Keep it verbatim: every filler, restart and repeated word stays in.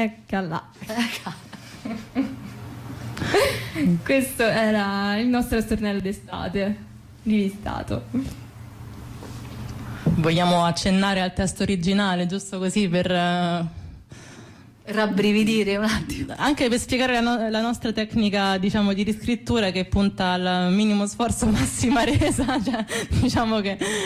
Eccola. Questo era il nostro stornello d'estate, rivistato. Vogliamo accennare al testo originale, giusto così per... Uh... rabbrividire un attimo, anche per spiegare la, no- la nostra tecnica, diciamo, di riscrittura, che punta al minimo sforzo, massima resa, cioè, diciamo che